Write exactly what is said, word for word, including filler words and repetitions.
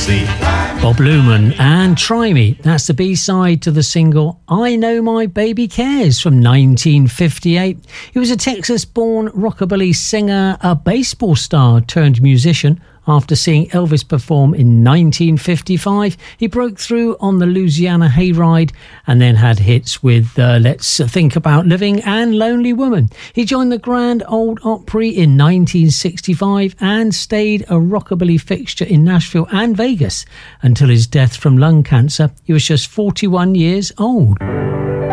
Bob Luman and Try Me. That's the B-side to the single I Know My Baby Cares from nineteen fifty-eight. He was a Texas-born rockabilly singer, a baseball star turned musician. After seeing Elvis perform in nineteen fifty-five, he broke through on the Louisiana Hayride and then had hits with uh, Let's Think About Living and Lonely Woman. He joined the Grand Ole Opry in nineteen sixty-five and stayed a rockabilly fixture in Nashville and Vegas until his death from lung cancer. He was just forty-one years old.